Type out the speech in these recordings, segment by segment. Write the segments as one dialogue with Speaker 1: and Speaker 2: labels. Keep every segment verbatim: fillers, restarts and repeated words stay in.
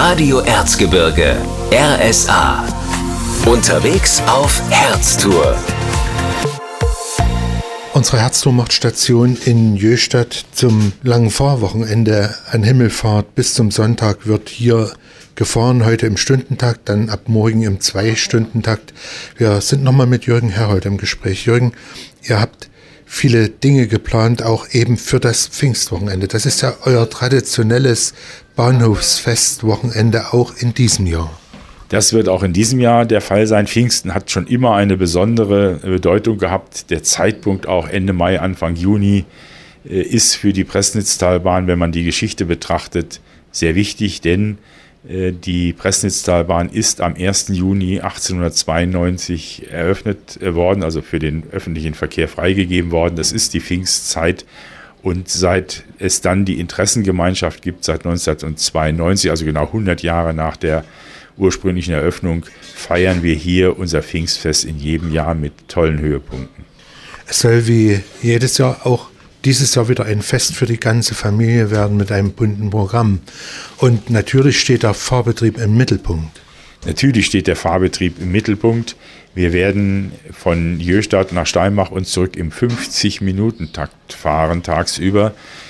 Speaker 1: Radio Erzgebirge, R S A. Unterwegs auf Herztour.
Speaker 2: Unsere Herztour macht Station in Jöhstadt zum langen Fahrwochenende an Himmelfahrt. Bis zum Sonntag wird hier gefahren, heute im Stundentakt, dann ab morgen im Zwei-Stunden-Takt. Wir sind nochmal mit Jürgen Herold im Gespräch. Jürgen, ihr habt viele Dinge geplant, auch eben für das Pfingstwochenende. Das ist ja euer traditionelles Bahnhofsfestwochenende auch in diesem Jahr.
Speaker 3: Das wird auch in diesem Jahr der Fall sein. Pfingsten hat schon immer eine besondere Bedeutung gehabt. Der Zeitpunkt auch Ende Mai, Anfang Juni ist für die Pressnitztalbahn, wenn man die Geschichte betrachtet, sehr wichtig, denn die Pressnitztalbahn ist am ersten Juni achtzehnhundertzweiundneunzig eröffnet worden, also für den öffentlichen Verkehr freigegeben worden. Das ist die Pfingstzeit. Und seit es dann die Interessengemeinschaft gibt, seit neunzehnhundertzweiundneunzig, also genau hundert Jahre nach der ursprünglichen Eröffnung, feiern wir hier unser Pfingstfest in jedem Jahr mit tollen Höhepunkten.
Speaker 2: Es soll wie jedes Jahr auch dieses Jahr wieder ein Fest für die ganze Familie werden mit einem bunten Programm. Und natürlich steht der Fahrbetrieb im Mittelpunkt.
Speaker 3: Natürlich steht der Fahrbetrieb im Mittelpunkt. Wir werden von Jöhstadt nach Steinbach und zurück im fünfzig-Minuten-Takt fahren, tagsüber.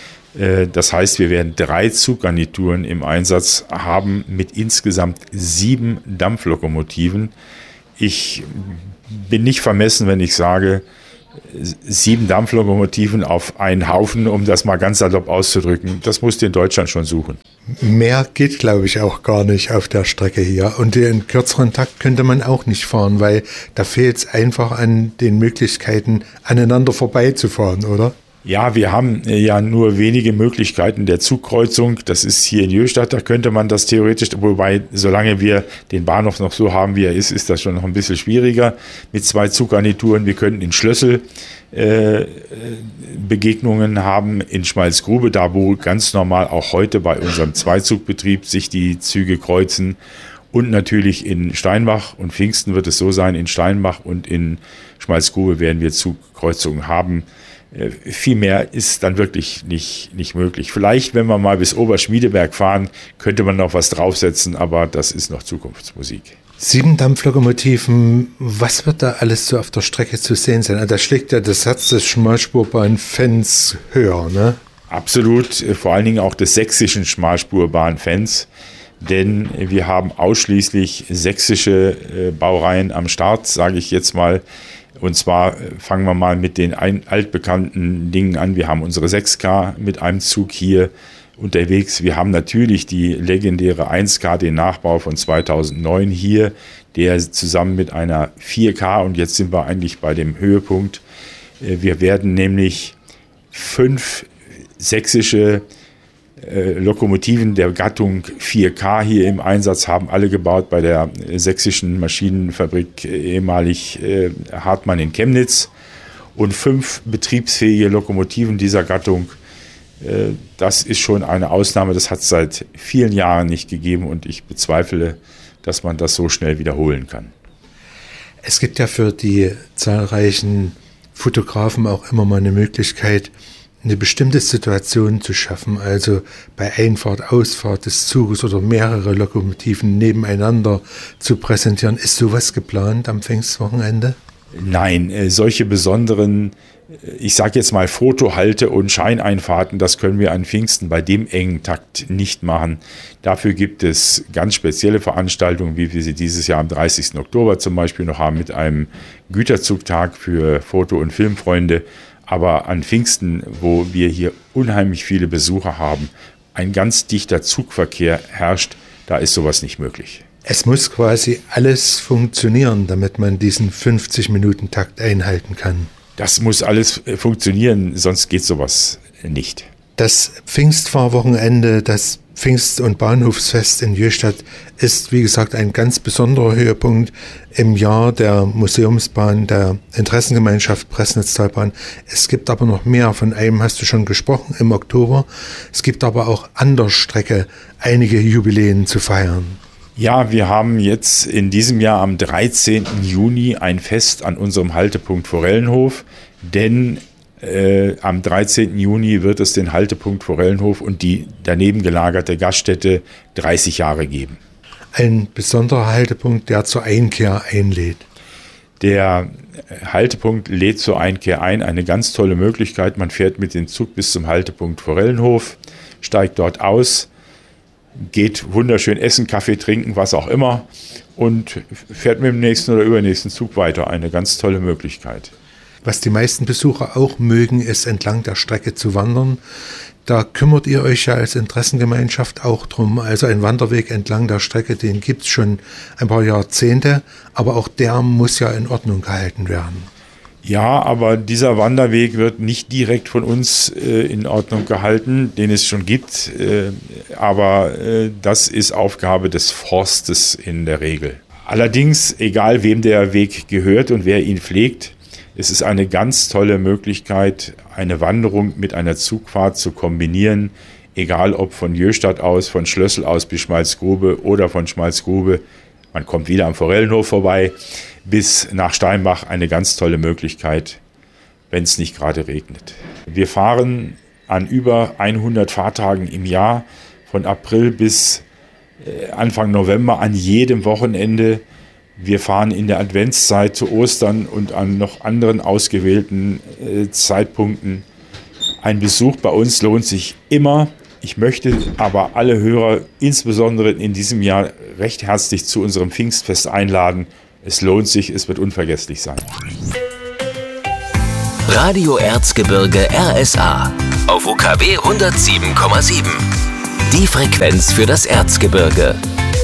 Speaker 3: Das heißt, wir werden drei Zuggarnituren im Einsatz haben mit insgesamt sieben Dampflokomotiven. Ich bin nicht vermessen, wenn ich sage, sieben Dampflokomotiven auf einen Haufen, um das mal ganz salopp auszudrücken. Das musst du in Deutschland schon suchen.
Speaker 2: Mehr geht, glaube ich, auch gar nicht auf der Strecke hier. Und den kürzeren Takt könnte man auch nicht fahren, weil da fehlt es einfach an den Möglichkeiten, aneinander vorbeizufahren, oder?
Speaker 3: Ja, wir haben ja nur wenige Möglichkeiten der Zugkreuzung. Das ist hier in Jöhstadt, da könnte man das theoretisch, wobei solange wir den Bahnhof noch so haben, wie er ist, ist das schon noch ein bisschen schwieriger mit zwei Zuggarnituren. Wir könnten in Schlössel äh, Begegnungen haben, in Schmalzgrube, da wo ganz normal auch heute bei unserem Zweizugbetrieb sich die Züge kreuzen. Und natürlich in Steinbach und Pfingsten wird es so sein, in Steinbach und in Schmalzgrube werden wir Zugkreuzungen haben. Viel mehr ist dann wirklich nicht, nicht möglich. Vielleicht, wenn wir mal bis Oberschmiedeberg fahren, könnte man noch was draufsetzen, aber das ist noch Zukunftsmusik.
Speaker 2: Sieben Dampflokomotiven, was wird da alles so auf der Strecke zu sehen sein? Da schlägt ja das Herz des Schmalspurbahn-Fans höher, ne?
Speaker 3: Absolut, vor allen Dingen auch des sächsischen Schmalspurbahn-Fans, denn wir haben ausschließlich sächsische Baureihen am Start, sage ich jetzt mal. Und zwar fangen wir mal mit den altbekannten Dingen an. Wir haben unsere sechs K mit einem Zug hier unterwegs. Wir haben natürlich die legendäre eins K, den Nachbau von zweitausendneun hier, der zusammen mit einer vier K, und jetzt sind wir eigentlich bei dem Höhepunkt. Wir werden nämlich fünf sächsische Lokomotiven der Gattung vier K hier im Einsatz haben, alle gebaut bei der sächsischen Maschinenfabrik ehemalig äh, Hartmann in Chemnitz, und fünf betriebsfähige Lokomotiven dieser Gattung. Äh, das ist schon eine Ausnahme, das hat es seit vielen Jahren nicht gegeben, und ich bezweifle, dass man das so schnell wiederholen kann.
Speaker 2: Es gibt ja für die zahlreichen Fotografen auch immer mal eine Möglichkeit, eine bestimmte Situation zu schaffen, also bei Einfahrt, Ausfahrt des Zuges oder mehrere Lokomotiven nebeneinander zu präsentieren. Ist sowas geplant am Pfingstwochenende?
Speaker 3: Nein, äh, solche besonderen, ich sage jetzt mal Fotohalte und Scheineinfahrten, das können wir an Pfingsten bei dem engen Takt nicht machen. Dafür gibt es ganz spezielle Veranstaltungen, wie wir sie dieses Jahr am dreißigsten Oktober zum Beispiel noch haben, mit einem Güterzugtag für Foto- und Filmfreunde. Aber an Pfingsten, wo wir hier unheimlich viele Besucher haben, ein ganz dichter Zugverkehr herrscht, da ist sowas nicht möglich.
Speaker 2: Es muss quasi alles funktionieren, damit man diesen fünfzig-Minuten-Takt einhalten kann.
Speaker 3: Das muss alles funktionieren, sonst geht sowas nicht.
Speaker 2: Das Pfingstfahrwochenende, das Pfingst- und Bahnhofsfest in Jöhstadt ist, wie gesagt, ein ganz besonderer Höhepunkt im Jahr der Museumsbahn, der Interessengemeinschaft Pressnitztalbahn. Es gibt aber noch mehr, von einem hast du schon gesprochen, im Oktober. Es gibt aber auch an der Strecke einige Jubiläen zu feiern.
Speaker 3: Ja, wir haben jetzt in diesem Jahr am dreizehnten Juni ein Fest an unserem Haltepunkt Forellenhof, denn Äh, am dreizehnten Juni wird es den Haltepunkt Forellenhof und die daneben gelagerte Gaststätte dreißig Jahre geben.
Speaker 2: Ein besonderer Haltepunkt, der zur Einkehr einlädt.
Speaker 3: Der Haltepunkt lädt zur Einkehr ein, eine ganz tolle Möglichkeit. Man fährt mit dem Zug bis zum Haltepunkt Forellenhof, steigt dort aus, geht wunderschön essen, Kaffee trinken, was auch immer und fährt mit dem nächsten oder übernächsten Zug weiter. Eine ganz tolle Möglichkeit.
Speaker 2: Was die meisten Besucher auch mögen, ist entlang der Strecke zu wandern. Da kümmert ihr euch ja als Interessengemeinschaft auch drum. Also ein Wanderweg entlang der Strecke, den gibt es schon ein paar Jahrzehnte, aber auch der muss ja in Ordnung gehalten werden.
Speaker 3: Ja, aber dieser Wanderweg wird nicht direkt von uns äh, in Ordnung gehalten, den es schon gibt. Äh, aber äh, das ist Aufgabe des Forstes in der Regel. Allerdings, egal wem der Weg gehört und wer ihn pflegt, es ist eine ganz tolle Möglichkeit, eine Wanderung mit einer Zugfahrt zu kombinieren, egal ob von Jöhstadt aus, von Schlössel aus bis Schmalzgrube oder von Schmalzgrube. Man kommt wieder am Forellenhof vorbei, bis nach Steinbach, eine ganz tolle Möglichkeit, wenn es nicht gerade regnet. Wir fahren an über hundert Fahrtagen im Jahr, von April bis Anfang November an jedem Wochenende. Wir fahren in der Adventszeit zu Ostern und an noch anderen ausgewählten äh, Zeitpunkten. Ein Besuch bei uns lohnt sich immer. Ich möchte aber alle Hörer, insbesondere in diesem Jahr, recht herzlich zu unserem Pfingstfest einladen. Es lohnt sich, es wird unvergesslich sein.
Speaker 1: Radio Erzgebirge R S A auf U K W hundertsieben Komma sieben. Die Frequenz für das Erzgebirge.